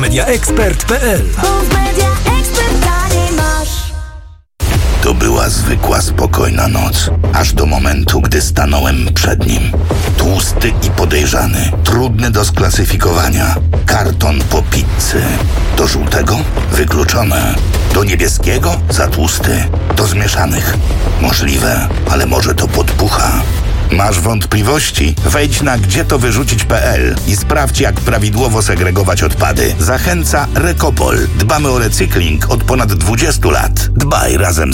mediaexpert.pl. To była zwykła, spokojna noc, aż do momentu, gdy stanąłem przed nim. Tłusty i podejrzany, trudny do sklasyfikowania. Karton po pizzy. Do żółtego? Wykluczone. Do niebieskiego? Za tłusty. Do zmieszanych? Możliwe, ale może to podpucha. Masz wątpliwości? Wejdź na gdzietowyrzucić.pl i sprawdź, jak prawidłowo segregować odpady. Zachęca Recopol. Dbamy o recykling od ponad 20 lat. Dbaj razem